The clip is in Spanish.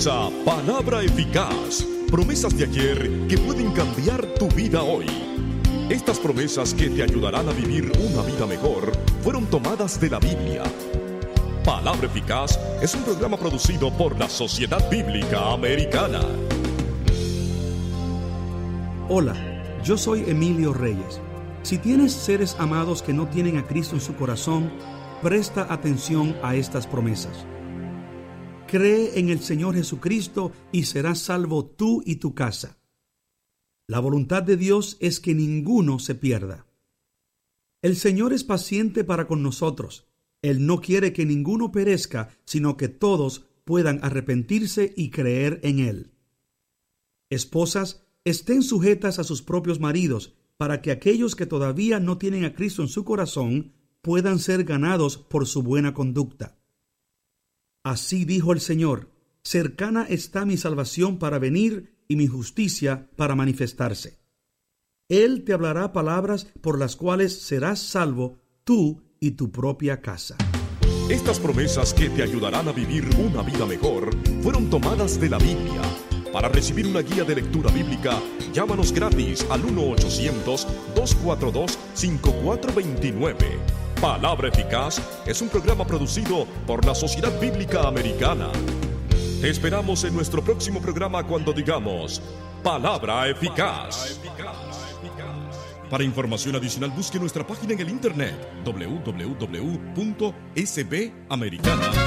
comienza Palabra Eficaz, promesas de ayer que pueden cambiar tu vida hoy. Estas promesas que te ayudarán a vivir una vida mejor fueron tomadas de la Biblia. Palabra Eficaz es un programa producido por la Sociedad Bíblica Americana. Hola, yo soy Emilio Reyes. Si tienes seres amados que no tienen a Cristo en su corazón, presta atención a estas promesas. Cree en el Señor Jesucristo y serás salvo tú y tu casa. La voluntad de Dios es que ninguno se pierda. El Señor es paciente para con nosotros. Él no quiere que ninguno perezca, sino que todos puedan arrepentirse y creer en Él. Esposas, estén sujetas a sus propios maridos, para que aquellos que todavía no tienen a Cristo en su corazón puedan ser ganados por su buena conducta. Así dijo el Señor: cercana está mi salvación para venir y mi justicia para manifestarse. Él te hablará palabras por las cuales serás salvo tú y tu propia casa. Estas promesas que te ayudarán a vivir una vida mejor fueron tomadas de la Biblia. Para recibir una guía de lectura bíblica, llámanos gratis al 1-800-242-5429. Palabra Eficaz es un programa producido por la Sociedad Bíblica Americana. Te esperamos en nuestro próximo programa cuando digamos Palabra Eficaz. Para información adicional, busque nuestra página en el internet www.sbamericana.com.